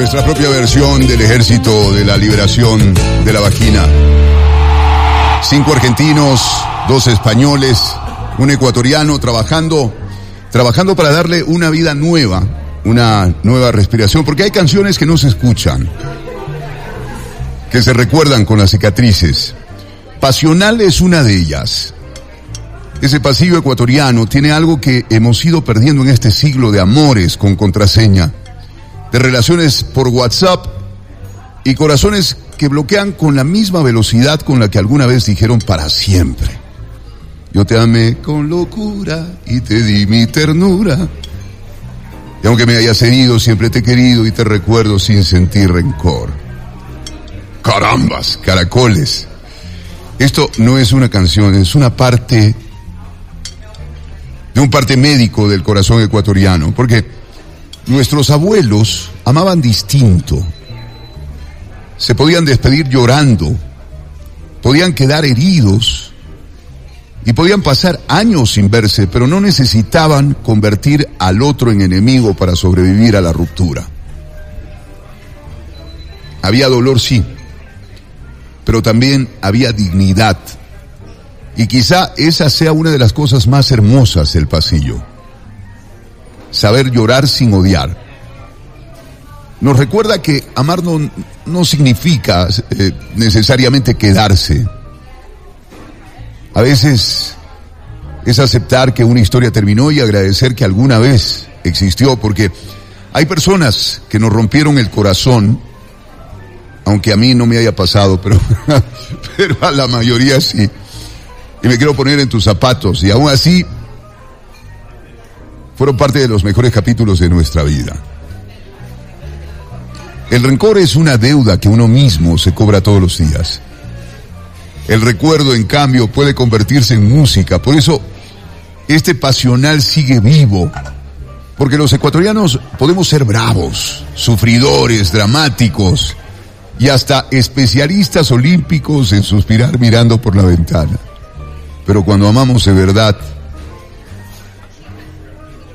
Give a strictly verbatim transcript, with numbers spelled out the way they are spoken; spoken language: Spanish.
Nuestra propia versión del Ejército de la Liberación de la Vagina. Cinco argentinos, dos españoles, un ecuatoriano trabajando, trabajando para darle una vida nueva, una nueva respiración, porque hay canciones que no se escuchan, que se recuerdan con las cicatrices. Pasional es una de ellas. Ese pasillo ecuatoriano tiene algo que hemos ido perdiendo en este siglo de amores con contraseña, de relaciones por WhatsApp y corazones que bloquean con la misma velocidad con la que alguna vez dijeron para siempre. Yo te amé con locura y te di mi ternura. Y aunque me hayas herido, siempre te he querido y te recuerdo sin sentir rencor. Carambas, caracoles. Esto no es una canción, es una parte de un parte médico del corazón ecuatoriano, porque nuestros abuelos amaban distinto. Se podían despedir llorando, podían quedar heridos y podían pasar años sin verse, pero no necesitaban convertir al otro en enemigo para sobrevivir a la ruptura. Había dolor, sí, pero también había dignidad. Y quizá esa sea una de las cosas más hermosas del pasillo. Saber llorar sin odiar. Nos recuerda que amar no, no significa eh, necesariamente quedarse. A veces es aceptar que una historia terminó y agradecer que alguna vez existió, porque hay personas que nos rompieron el corazón, aunque a mí no me haya pasado, pero, pero a la mayoría sí. Y me quiero poner en tus zapatos, y aún así fueron parte de los mejores capítulos de nuestra vida. El rencor es una deuda que uno mismo se cobra todos los días. El recuerdo, en cambio, puede convertirse en música. Por eso, este pasional sigue vivo. Porque los ecuatorianos podemos ser bravos, sufridores, dramáticos y hasta especialistas olímpicos en suspirar mirando por la ventana. Pero cuando amamos de verdad,